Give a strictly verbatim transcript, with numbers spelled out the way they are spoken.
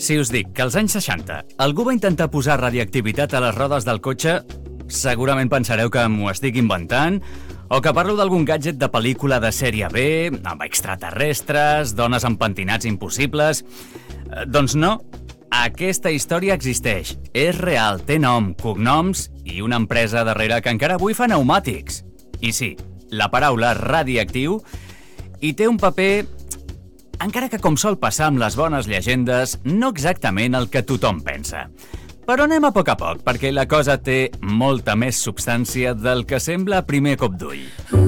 Si us dic que als anys seixanta algú va intentar posar radioactivitat a les rodes del cotxe, segurament pensareu que m'ho estic inventant o que parlo d'algun gadget de pel·lícula de sèrie B, amb extraterrestres, dones amb pentinats impossibles... Eh, doncs no, aquesta història existeix, és real, té nom, cognoms i una empresa darrere que encara avui fa pneumàtics. I sí, la paraula radioactiu hi té un paper... encara que com sol passar amb les bones llegendes, no exactament el que tothom pensa. Però anem a poc a poc, perquè la cosa té molta més substància del que sembla a primer cop d'ull.